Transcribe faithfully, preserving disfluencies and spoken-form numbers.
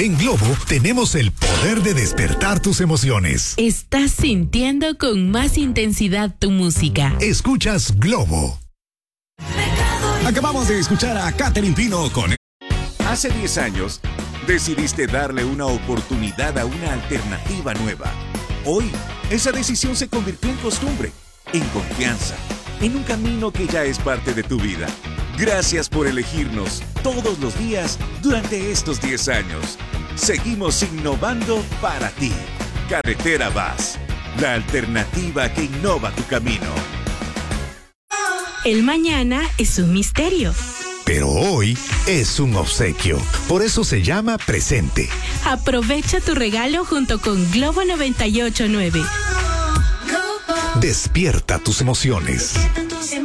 En Globo tenemos el poder de despertar tus emociones. Estás sintiendo con más intensidad tu música. Escuchas Globo. Acabamos de escuchar a Catherine Pino con... Hace diez años, decidiste darle una oportunidad a una alternativa nueva. Hoy, esa decisión se convirtió en costumbre, en confianza, en un camino que ya es parte de tu vida. Gracias por elegirnos todos los días durante estos diez años. Seguimos innovando para ti. Carretera Vaz, la alternativa que innova tu camino. El mañana es un misterio. Pero hoy es un obsequio. Por eso se llama presente. Aprovecha tu regalo junto con Globo noventa y ocho punto nueve. Despierta tus emociones.